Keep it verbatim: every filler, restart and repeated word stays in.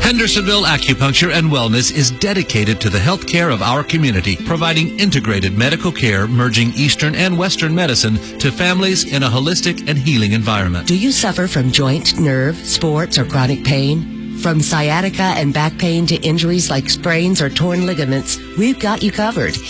Hendersonville Acupuncture and Wellness is dedicated to the health care of our community, providing integrated medical care merging Eastern and Western medicine to families in a holistic and healing environment. Do you suffer from joint, nerve, sports, or chronic pain? From sciatica and back pain to injuries like sprains or torn ligaments, we've got you covered.